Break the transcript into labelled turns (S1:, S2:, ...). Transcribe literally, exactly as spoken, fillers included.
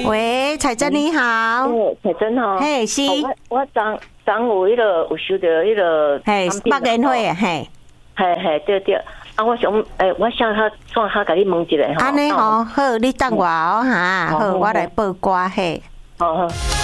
S1: 喂，彩珍你好。
S2: 嘿，彩珍吼。
S1: 嘿，是。
S2: 我我昨昨有迄个有收到迄个。
S1: 嘿，百元会啊，嘿。
S2: 嘿嘿，对对。啊，我想诶，我想他算他甲你问一下吼。
S1: 安尼吼，好，你等我哦哈，好，我来报歌嘿。
S2: 好好。